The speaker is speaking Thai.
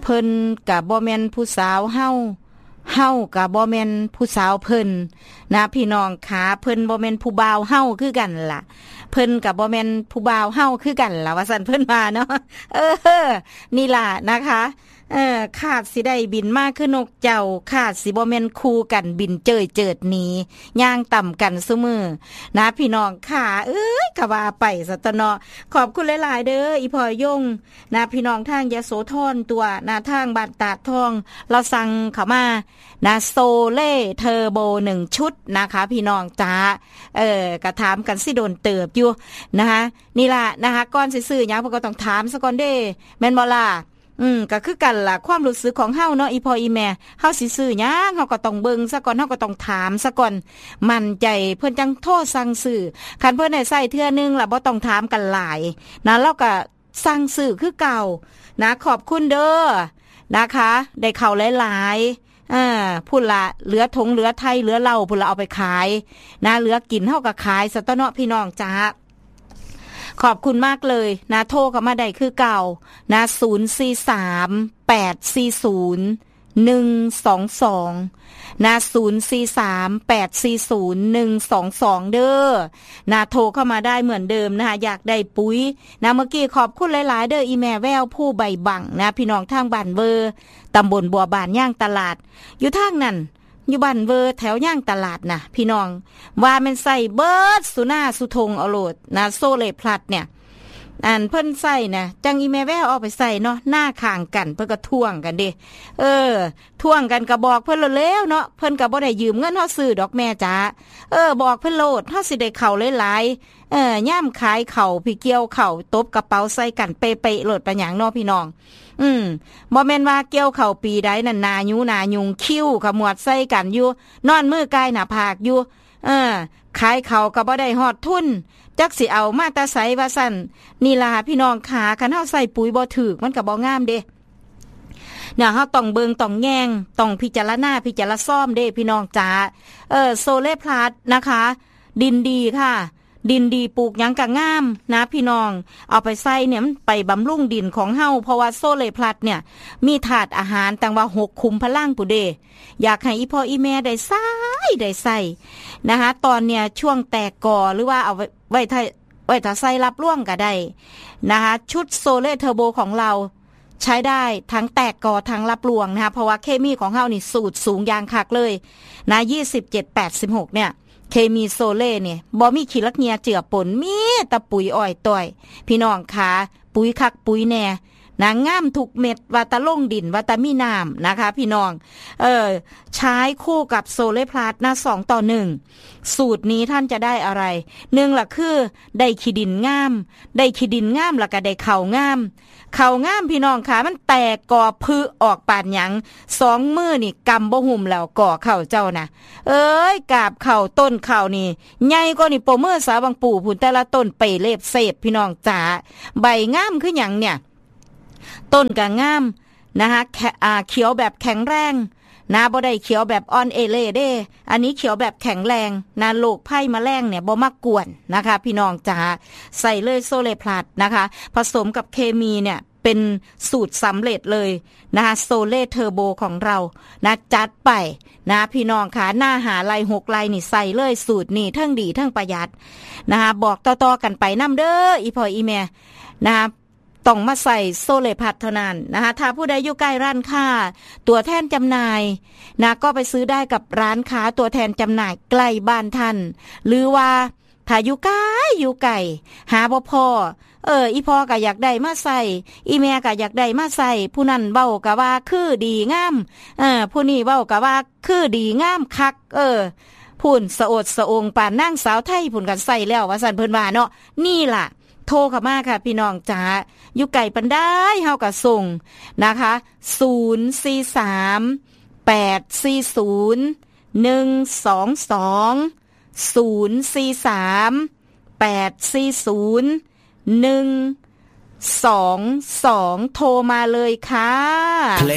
เพิ่นก็บ่แม่นผู้สาวเฮาก็บ่แม่นผู้สาวเพิ่นนะพี่น้องขาเพิ่นบ่แม่นผู้บ่าวเฮาคือกันล่ะเพิ่นก็บ่แม่นผู้บ่าวเฮาคือกันล่ะว่าซั่นเพิ่นว่าเนาะนี่ล่ะนะคะขาดสิได้บินมาคือนกเจ้าขาดสิบ่แม่นคู่กันบินเจิดหนีย่างต่ำกันซุมื้อนะพี่น้องขาก็ว่าไปซะตะเนาะขอบคุณหลายๆเด้ออีพ่อยงนะพี่น้องทางยโสธรตัวนะทางบ้านตาดทองเราสั่งเข้ามานะโซเล่เทอร์โบ1ชุดนะคะพี่น้องจ้าก็ถามกันสิโดนเติบอยู่นะคะนี่ล่ะนะคะก่อนสิซื้อหยังเพิ่นก็ต้องถามซะก่อนเด้แม่นบ่ล่ะก็คือกันล่ะความรู้สึกของเฮาเนาะอีพ่ออีแม่เฮาสิซื้อหยังเฮาก็ต้องเบิ่งซะก่อนเฮาก็ต้องถามซะก่อนมั่นใจเพิ่นจังโทรสั่งซื้อคันเพิ่นได้ใช้เทื่อนึงล่ะบ่ต้องถามกันหลายนะเราก็สั่งซื้อคือเก่านะขอบคุณเด้อนะคะได้เข้าหลายๆพุ่นละเหลือถงเหลือไทยเหลือเหล้าพุ่นละเอาไปขายนะเหลือกินเฮาก็ขายซะตะเนาะพี่น้องจ้าขอบคุณมากเลยนะโทรเข้ามาได้คือเก่านะ043-840-122นะ043-840-122เด้อนะโทรเข้ามาได้เหมือนเดิมนะคะอยากได้ปุ๋ยนะเมื่อกี้ขอบคุณหลายๆเด้ออีแม่แววผู้ใบบังนะพี่น้องทางบ้านเวอร์ตำบลบัวบานย่างตลาดอยู่ทางนั้นอยู่บ้านเวอร์แถวย่างตลาดนะพี่น้องว่ามันใส่เบิดสุนาสุทงเอาโลดนะโซเลพลัดเนี่ยเพิ่นใส่นะจังอีแม่แววเอาไปใส่เนาะหน้าข้างกันเพิ่นก็ท่วงกันเด้ท่วงกันก็บอกเพิ่นแล้วเนาะเพิ่นก็บ่ได้ยืมเงินเฮาซื้อดอกแม่จ๋าบอกเพิ่นโลดเฮาสิได้เข้าหลายๆย่ามขายเข่าพี่เกี่ยวเข่าตบกระเป๋าใส่กันเป๊ะๆโลดปะหยังเนาะพี่น้องบ่แม่นว่าเกี่ยวเข่าปีใดนั่นนายุงคิ้วขมวดใส่กันอยู่นอนมือกายหน้าผากอยู่ขายเข่าก็บ่ได้ฮอดทุนจักสิเอามาตาไสว่าซั่นนี่ล่ะพี่น้องขาคันเฮาใส่ปุ๋ยบ่ถูกมันก็บ่งามเด้เนี่ยเฮาต้องเบิ่งต้องแยงต้องพิจารณาพิจารณาซ่อมเด้พี่น้องจ๋าโซเล่พลัสนะคะดินดีค่ะดินดีปลูกหยังก็งามนะพี่น้องเอาไปใส่เนี่ยมันไปบำรุงดินของเฮาเพราะว่าโซเล่พลัสเนี่ยมีถาดอาหารตั้งว่า6คุมพลังปุเดอยากให้อีพ่ออีแม่ได้ใส่นะคะตอนเนี่ยช่วงแตกกอหรือว่าเอาไว้ถ้าใส่รับร่วงก็ได้นะคะชุดโซเล่เทอร์โบของเราใช้ได้ทั้งแตกกอทั้งรับรวงนะคะเพราะว่าเคมีของเฮานี่สูตรสูงอย่างคักเลยนะ2786เนี่ยเคมีโซเล่เนี่ยบ่มีขี้ลักเงียเจือปนมีแต่ปุ๋ยอ้อยต้อยพี่น้องขาปุ๋ยคักปุ๋ยแน่นะงามทุกเม็ดว่าตะลงดินว่าตะมีน้ำนะคะพี่น้องใช้คู่กับโซเล่พลัสนะ2:1สูตรนี้ท่านจะได้อะไร1ล่ะคือได้ขี้ดินงามแล้วก็ได้ข้าวงามพี่น้องขามันแตกกอพือออกปานหยัง2มือนี่กำบ่หุ่มแล้วก่อข้าวเจ้านะกาบข้าวต้นข้าวนี่ใหญ่กว่านี่โปมือสาบังปู่พุ่นแต่ละต้นไปเล็บเสพพี่น้องจ๋าใบงามคือหยังเนี่ยต้นก็งามนะคะเขียวแบบแข็งแรงนะบ่ได้เขียวแบบอ่อนเอเล่เด้อันนี้เขียวแบบแข็งแรงนะโรคภัยแมลงเนี่ยบ่มากวนนะคะพี่น้องจ๋าใส่เลยโซเลพลัสนะคะผสมกับเคมีเนี่ยเป็นสูตรสำเร็จเลยนะคะโซเล่เทอร์โบของเรานะจัดไปนะพี่น้องค่ะหน้าหาลาย6ลายนี่ใส่เลยสูตรนี่ทั้งดีทั้งประหยัดนะคะบอกต่อๆกันไปนำเด้ออีพ่ออีแม่นะคะต้องมาใส่โซเลพลัสเท่านั้นนะคะถ้าผู้ใดอยู่ใกล้ร้านค้าตัวแทนจำหน่ายนะก็ไปซื้อได้กับร้านค้าตัวแทนจำหน่ายใกล้บ้านท่านหรือว่าถ้าอยู่ไกลหาบ่พออีพ่อก็อยากได้มาใส่อีแม่ก็อยากได้มาใส่ผู้นั้นเว้าก็ว่าคือดีงามผู้นี้เว้าก็ว่าคือดีงามคักพุ่นสะอดสะองปานนางสาวไทยพุ่นกันใส่แล้วว่าซั่นเพิ่นว่าเนาะนี่ล่ะโทรเข้ามาค่ะพี่น้องจ๋าอยู่ไกลปานใดเฮาก็ส่งนะคะ043-840-122 โทรมาเลยค่ะ